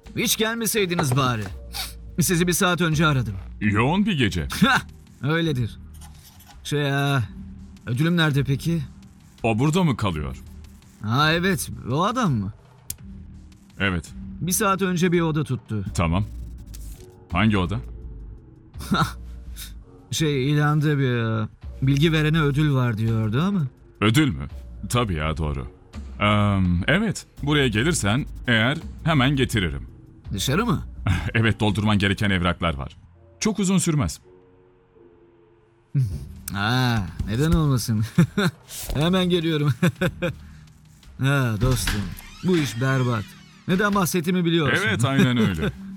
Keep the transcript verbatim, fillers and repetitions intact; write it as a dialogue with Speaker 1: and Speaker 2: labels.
Speaker 1: Hiç gelmeseydiniz bari. Sizi bir saat önce aradım.
Speaker 2: Yoğun bir gece.
Speaker 1: Hah, öyledir. Şey ya, ödülüm nerede peki?
Speaker 2: O burada mı kalıyor?
Speaker 1: Ha evet, o adam mı?
Speaker 2: Evet.
Speaker 1: Bir saat önce bir oda tuttu.
Speaker 2: Tamam. Hangi oda?
Speaker 1: Şey ilanda bir e, bilgi verene ödül var diyordu ama.
Speaker 2: Ödül mü? Tabii ya, doğru. Eee, evet. Buraya gelirsen eğer hemen getiririm.
Speaker 1: Dışarı mı?
Speaker 2: Evet, doldurman gereken evraklar var. Çok uzun sürmez.
Speaker 1: Ha, neden olmasın? Hemen geliyorum. Ha dostum, bu iş berbat. Neden bahsettiğimi biliyorsun.
Speaker 2: Evet, aynen öyle.